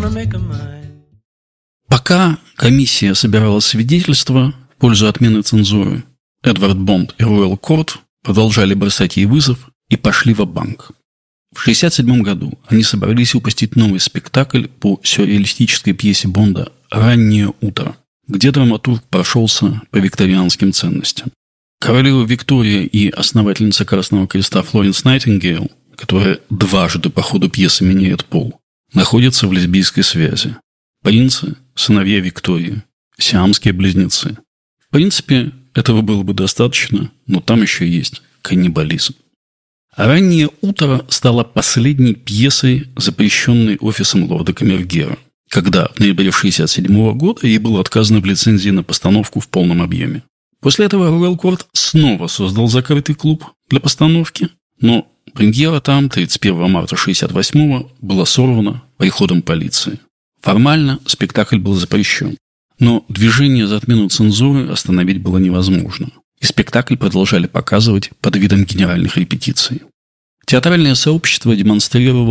Пока комиссия собирала свидетельства в пользу отмены цензуры, Эдвард Бонд и Роял Корт продолжали бросать ей вызов и пошли ва-банк. В 1967 году они собрались выпустить новый спектакль по сюрреалистической пьесе Бонда «Раннее утро», где драматург прошелся по викторианским ценностям. Королева Виктория и основательница Красного Креста Флоренс Найтингейл, которая дважды по ходу пьесы меняет пол, находятся в лесбийской связи. Принцы – сыновья Виктории, сиамские близнецы. В принципе, этого было бы достаточно, но там еще есть каннибализм. «Раннее утро» стало последней пьесой, запрещенной офисом лорда Камергера, когда в ноябре 1967 года ей было отказано в лицензии на постановку в полном объеме. После этого Роял Корт снова создал закрытый клуб для постановки, но премьера там 31 марта 1968 была сорвана приходом полиции. Формально спектакль был запрещен, но движение за отмену цензуры остановить было невозможно, и спектакль продолжали показывать под видом генеральных репетиций. Театральное сообщество демонстрировало